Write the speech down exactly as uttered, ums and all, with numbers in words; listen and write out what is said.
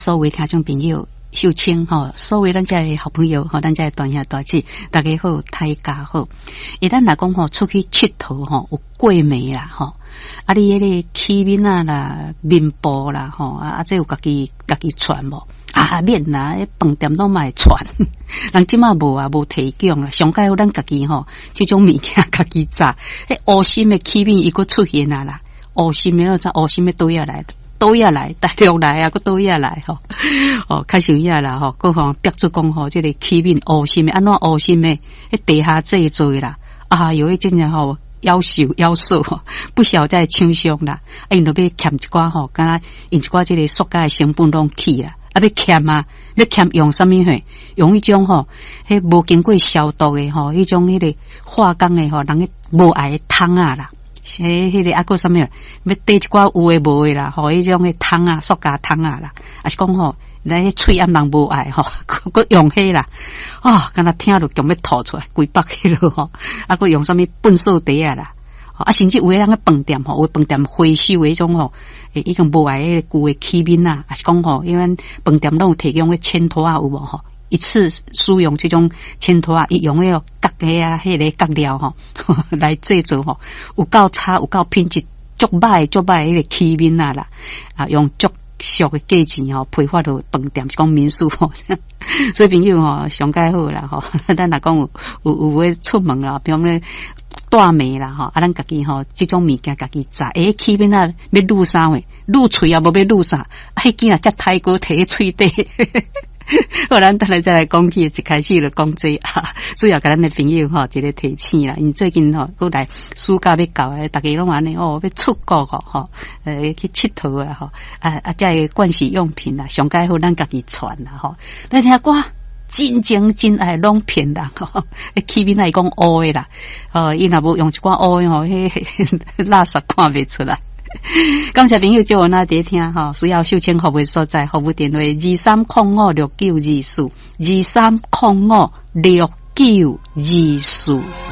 所有听众朋友秀清吼，所有咱家的好朋友吼，咱家的大兄大姐，大家好，大家好。一旦来讲吼，出去佚佗吼，有过暝啦吼，啊你迄个起面啊啦、面部啦吼，啊啊这有家己家己传无？啊免啦，饭店都卖传，人即马无啊，无提供啦。上盖有咱家己吼，即种物件家己炸，迄乌心的起面伊佫出现啊啦，乌心的那只乌心的倒下来。倒下来，大陆来啊，佫倒下来吼，哦，开始呀啦吼，各方标出讲吼，即个起面乌心的，安怎乌心的？迄地下制作啦，啊，有一真正吼，夭寿夭寿吼，不晓在厂商啦，啊，因着要欠一寡吼，敢若因一寡即个塑胶的成本拢去啦，啊，要欠啊，要欠用啥物嘿？用迄种吼，迄无经过消毒的吼，迄种迄个化工的吼，人个无爱的汤啊啦。迄、迄个啊，个啥物？要缀一寡有诶无诶啦，吼，迄种诶汤啊，塑胶汤啊啦，啊是讲吼，咱迄喙暗人无爱吼，佫用迄啦，啊，敢若听着强要吐出来，规北迄落吼，啊，佫用啥物粪扫地啊啦，啊，甚至有诶人个饭店吼，有饭店回收诶迄种吼，诶，已经无爱迄个旧诶起面啊，啊是讲吼，因为饭店拢有提供迄铅拖啊有无吼？一次使用这种铅拖啊，伊用迄个角个啊，迄个角料吼来制作吼，有够差，有够品质，足歹足歹迄个起面啊啦，啊用足俗的价钱吼批发到饭店，是讲民宿吼，所以朋友吼上介好啦吼，咱若讲有有有要出门啦，比如咧带妹啦吼，啊咱家己吼这种物件家己炸，诶起面啊要卤啥喂，卤喙啊无要卤啥，迄件啊只太过摕喙底。好，咱等下再来讲起，一开始就讲这啊，主要甲咱的朋友吼，一个提醒啦。因最近吼，过来暑假要到诶，大家拢安尼哦，要出国吼，吼，呃，去佚佗啊，吼，啊啊，这个盥洗用品啦，上介好咱家己传啦，吼。咱听歌，真情真爱拢骗人吼，起面来讲乌诶啦，哦，伊若无用一寡乌诶吼，迄垃圾看袂出来。感谢朋友叫我那碟听哈，需要秀清服务所在，服务电话二三零五六九二四，二三零五六九二四。